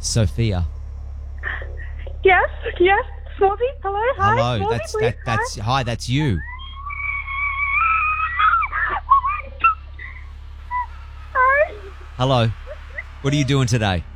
Sophia. Yes. Smallsy, hello, hi. Hello, Smallsy, that's please, hi, that's you. Hi. Hello. What are you doing today?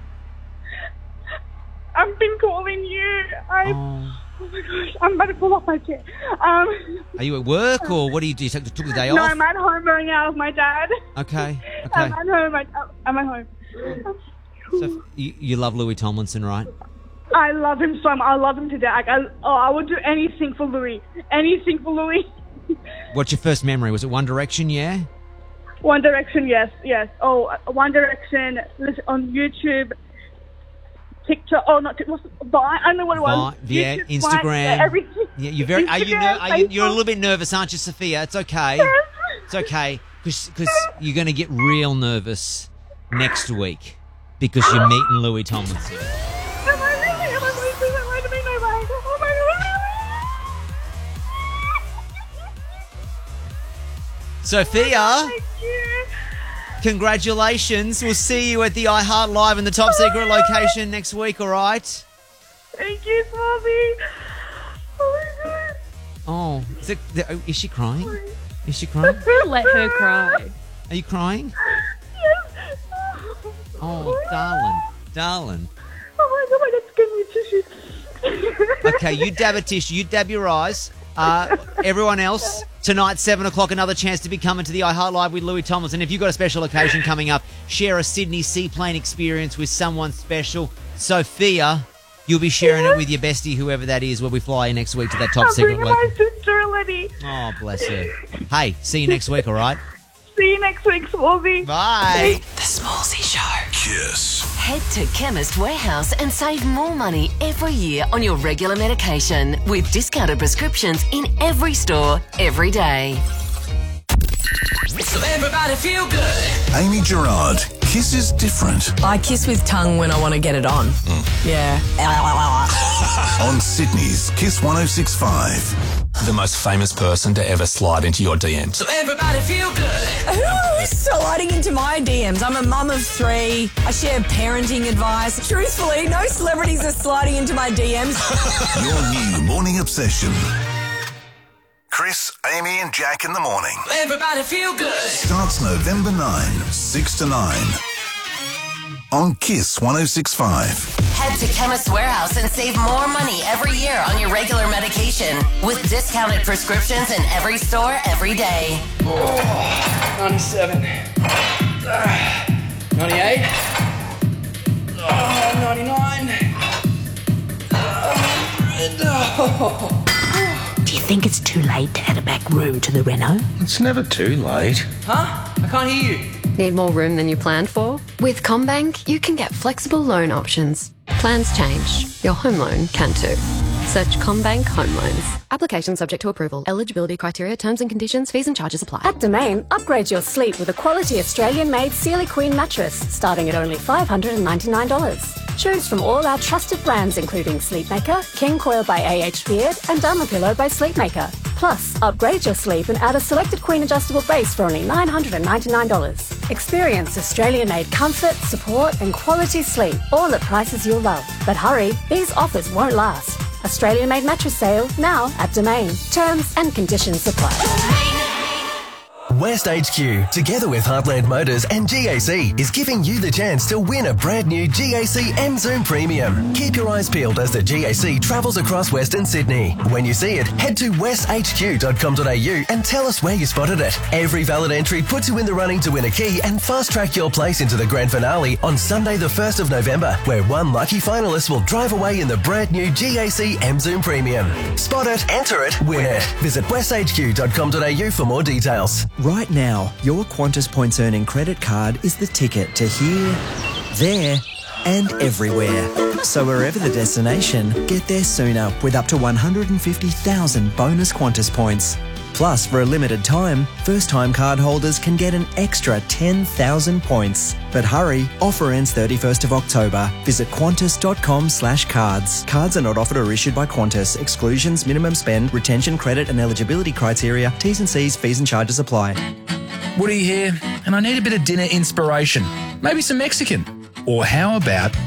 I've been calling you. Oh my gosh, I'm about to fall off my chair. Are you at work or what do you do? You took the day No, off? I'm at home going out with my dad. Okay. I'm at home. I'm at home. So you love Louis Tomlinson, right? I love him so much. I love him to death. I would do anything for Louis. Anything for Louis. What's your first memory? Was it One Direction, yeah? One Direction, yes. Oh, One Direction, listen, on YouTube, TikTok, not TikTok, Vine, I don't know what it was. Yeah, YouTube, Instagram. Vine, everything. Yeah, you're very. You're a little bit nervous, aren't you, Sophia? It's okay. Yes. It's okay because you're going to get real nervous next week because you're meeting Louis Tomlinson. Am I really? Am I to be no way? Oh my God. Sophia, Thank you. congratulations. We'll see you at the iHeart Live in the top secret location next week, all right? Thank you, Bobby. Oh my God. Oh, is she crying? Is she crying? Let her cry. Are you crying? Yes. Oh, darling. Oh my God, my dad's giving me tissue. Okay, you dab a tissue. You dab your eyes. Everyone else, tonight, 7 o'clock, another chance to be coming to the iHeart Live with Louis Tomlinson. If you've got a special occasion coming up, share a Sydney seaplane experience with someone special. Sophia, you'll be sharing it with your bestie, whoever that is, when we fly you next week to that top secret I'm location. bringing my sister, Letty. Oh, bless her. Hey, see you next week, all right? See you next week, Smallsy. Bye. The Smallsy Show. Kiss. Head to Chemist Warehouse and save more money every year on your regular medication with discounted prescriptions in every store, every day. So everybody feel good. Amy Gerard. Kiss is different. I kiss with tongue when I want to get it on. Yeah. On Sydney's Kiss 106.5. The most famous person to ever slide into your DMs. So everybody feel good. Who's sliding into my DMs? I'm a mum of 3. I share parenting advice. Truthfully, no celebrities are sliding into my DMs. Your new morning obsession. Chris, Amy and Jack in the morning. Everybody feel good. Starts November 9, 6 to 9. On Kiss 106.5. Head to Chemist Warehouse and save more money every year on your regular medication with discounted prescriptions in every store, every day. 97. 98. 99. Do you think it's too late to add a back room to the Renault? It's never too late. Huh? I can't hear you. Need more room than you planned for? With CommBank, you can get flexible loan options. Plans change. Your home loan can too. Search CommBank Home Loans. Application subject to approval. Eligibility criteria, terms and conditions, fees and charges apply. At Domain, upgrade your sleep with a quality Australian-made Sealy Queen mattress, starting at only $599. Choose from all our trusted brands including Sleepmaker, King Coil by AH Beard, and Dermapillow by Sleepmaker. Plus, upgrade your sleep and add a selected queen adjustable base for only $999. Experience Australian-made comfort, support and quality sleep, all at prices you'll love. But hurry, these offers won't last. Australian-made mattress sale now at Domain. Terms and conditions apply. West HQ, together with Heartland Motors and GAC, is giving you the chance to win a brand new GAC M-Zoom Premium. Keep your eyes peeled as the GAC travels across Western Sydney. When you see it, head to westhq.com.au and tell us where you spotted it. Every valid entry puts you in the running to win a key and fast-track your place into the grand finale on Sunday the 1st of November, where one lucky finalist will drive away in the brand new GAC M-Zoom Premium. Spot it, enter it, win it. Visit westhq.com.au for more details. Right now, your Qantas Points Earning credit card is the ticket to here, there, and everywhere. So wherever the destination, get there sooner with up to 150,000 bonus Qantas points. Plus, for a limited time, first-time card holders can get an extra 10,000 points. But hurry, offer ends 31st of October. Visit qantas.com/cards. Cards are not offered or issued by Qantas. Exclusions, minimum spend, retention, credit and eligibility criteria, T's and C's, fees and charges apply. Woody here, and I need a bit of dinner inspiration. Maybe some Mexican. Or how about